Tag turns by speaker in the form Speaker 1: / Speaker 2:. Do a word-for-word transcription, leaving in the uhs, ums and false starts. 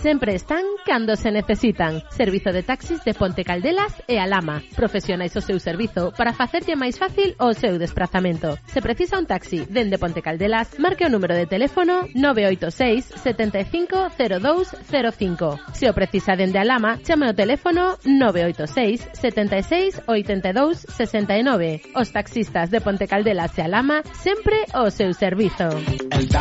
Speaker 1: sempre están cando se necesitan. Servizo de taxis de Ponte Caldelas e Alhama. Profesionais o seu servizo para facerlle máis fácil o seu desprazamento. Se precisa un taxi dende Ponte Caldelas, marque o número de teléfono nove oito seis, sete cinco cero dous cero cinco. Se o precisa dende Alhama, chame o teléfono nove oito seis, sete seis, oito dous, seis nove. Os taxistas de Ponte Caldelas e Alhama sempre o seu servizo.